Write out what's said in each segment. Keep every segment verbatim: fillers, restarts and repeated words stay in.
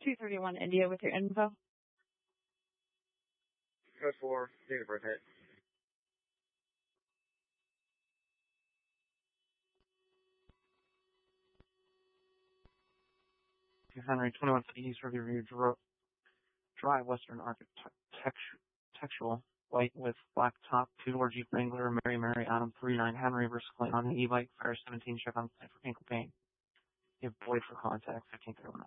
two thirty-one India with your info. Code four, date of birth hit. Henry, twenty-one fifty East Riverview Drive, Western Architectural, white with black top, two-door Jeep Wrangler, Mary Mary Adam thirty-nine Henry versus Clay on the e-bike, fire seventeen, check on site for ankle pain. Give Boyd for contact, fifteen thirty-one.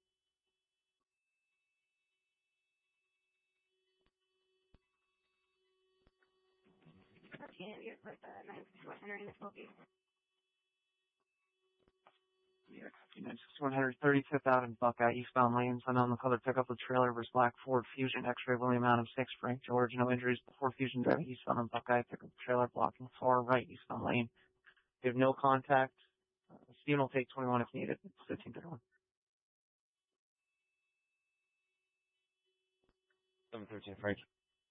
one thirty-fifth out in Buckeye, eastbound lanes, unknown the color pickup with trailer versus black Ford Fusion, X-ray William Adams six, Frank George, no injuries before Fusion driving eastbound on Buckeye, pickup trailer blocking far right eastbound lane. We have no contact. Uh, Steven will take twenty-one if needed. It's fifteen thirty-one. seven thirteen, Frank.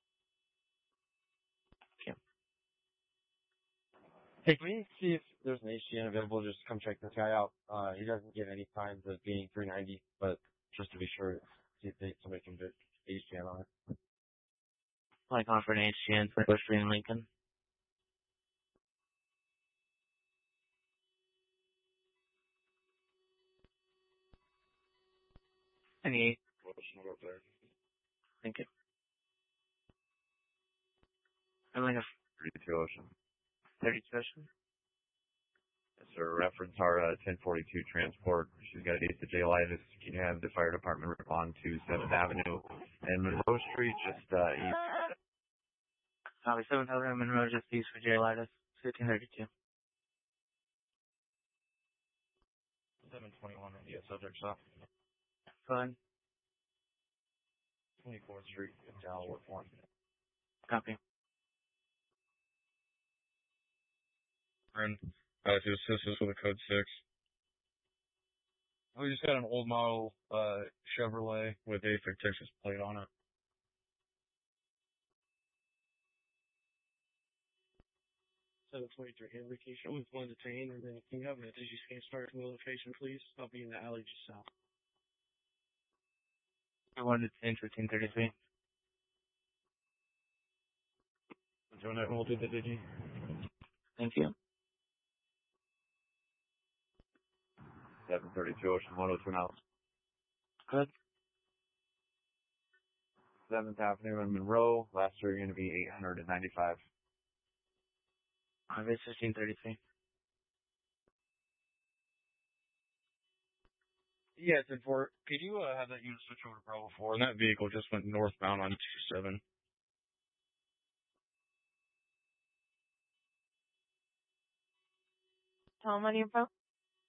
Hey, can we see if there's an H G N available? Just come check this guy out. Uh, he doesn't give any signs of being three ninety, but just to be sure, see if they, somebody can get H G N on it. Like offer an H G N for Bush Street and Lincoln. Any? Thank you. I only have thirty-two Ocean. thirty-two Ocean. Yes, sir. Reference our uh, ten forty-two transport. She's got a case of jailitis. You can have the fire department respond to seventh Avenue and Monroe Street, just uh, east. Copy, seventh Avenue and Monroe, just east for jailitis. fifteen thirty-two. seven twenty-one India, subject stop. Fine. twenty-fourth Street, Delaware, one. Copy. And uh, to assist us with a code six. We just got an old model uh, Chevrolet with a fictitious plate on it. seven twenty-three indication with one detained, and then can you have a DigiScan start from the location, please? I'll be in the alley just south. I wanted to change fifteen thirty-three. Join it and we'll do the Digi. Thank you. seven thirty-two Ocean, one oh two miles. Good. seventh Avenue and Monroe. Last three are going to be eight hundred ninety-five. It's fifteen thirty-three. Yeah, ten four. Could you uh, have that unit switch over to Bravo four? And that vehicle just went northbound on two seven. Tell them on your phone.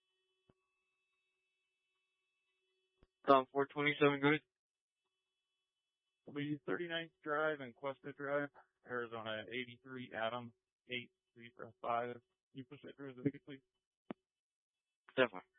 Tom four twenty-seven, good. It'll be thirty-ninth Drive and Cuesta Drive, Arizona eighty-three Adam eight three five. You push that through as a ticket, please. Definitely.